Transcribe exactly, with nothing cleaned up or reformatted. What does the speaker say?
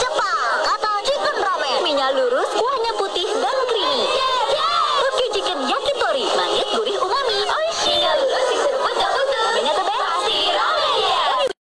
Apa? Kata chicken ramen. Minyak lurus, kuahnya putih.